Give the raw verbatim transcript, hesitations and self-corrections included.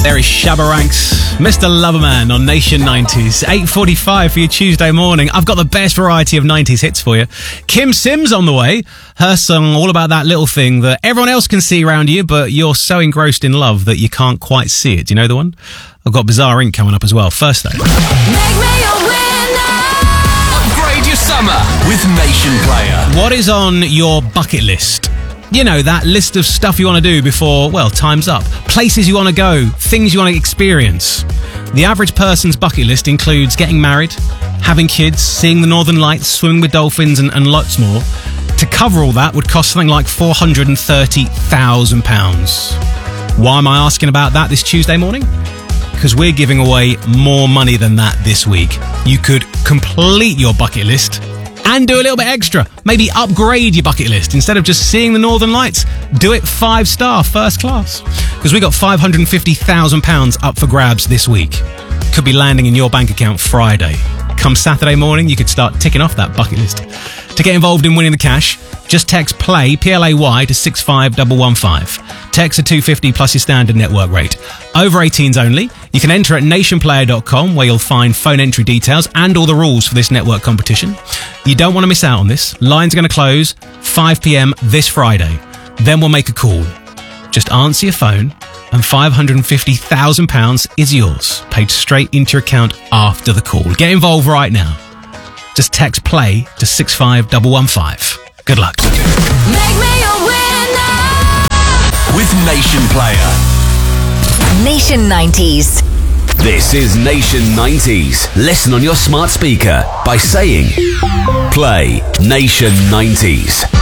There is Shabba Ranks, Mister Loverman on Nation nineties. eight forty-five for your Tuesday morning. I've got the best variety of nineties hits for you. Kim Sims on the way. Her song all about that little thing that everyone else can see around you, but you're so engrossed in love that you can't quite see it. Do you know the one? I've got Bizarre Incorporated coming up as well. First though. Make me a winner. Upgrade your summer with Nation Player. What is on your bucket list? You know, that list of stuff you want to do before, well, time's up. Places you want to go, things you want to experience. The average person's bucket list includes getting married, having kids, seeing the Northern Lights, swimming with dolphins and, and lots more. To cover all that would cost something like four hundred thirty thousand pounds. Why am I asking about that this Tuesday morning? Because we're giving away more money than that this week. You could complete your bucket list and do a little bit extra. Maybe upgrade your bucket list. Instead of just seeing the Northern Lights, do it five star, first class. Because we got five hundred fifty thousand pounds up for grabs this week. Could be landing in your bank account Friday. Come Saturday morning, you could start ticking off that bucket list. To get involved in winning the cash, just text PLAY, P L A Y, to six five one one five. Text a two fifty plus your standard network rate. Over eighteens only. You can enter at nation player dot com, where you'll find phone entry details and all the rules for this network competition. You don't want to miss out on this. Lines are going to close five p.m. this Friday. Then we'll make a call. Just answer your phone and five hundred fifty thousand pounds is yours, paid straight into your account after the call. Get involved right now. Just text PLAY to six five one one five. Good luck. Make me a winner. With Nation Player. Nation nineties. This is Nation nineties. Listen on your smart speaker by saying Play Nation nineties.